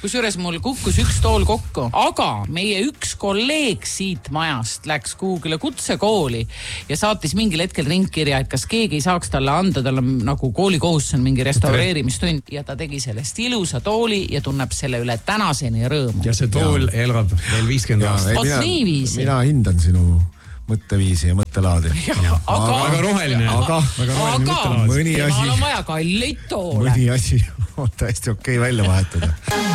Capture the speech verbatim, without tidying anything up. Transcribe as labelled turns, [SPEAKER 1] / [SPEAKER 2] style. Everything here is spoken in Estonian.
[SPEAKER 1] kusjuures mul kukkus üks tool kokku, aga meie üks kolleeg siit majast läks kuhugile kutsekooli ja saatis mingil hetkel ringkirja, et kas keegi ei saaks talle anda, tal on nagu koolikohustus on mingi restaureerimistund ja ta tegi sellest ilusa tooli ja tunneb selle üle tänaseni rõõmu.
[SPEAKER 2] Ja see tool elab veel viiskümmend aastat.
[SPEAKER 1] Oot nii viisi.
[SPEAKER 3] Mina hindan sinu mõtteviisi ja mõttelaadi.
[SPEAKER 1] Ja, aga,
[SPEAKER 2] väga roheline.
[SPEAKER 3] Aga,
[SPEAKER 2] väga roheline
[SPEAKER 1] aga
[SPEAKER 2] mõttelaad.
[SPEAKER 3] mõni asi,
[SPEAKER 1] temal on vaja kalleid toole.
[SPEAKER 3] mõni asi on täiesti okei välja vahetada.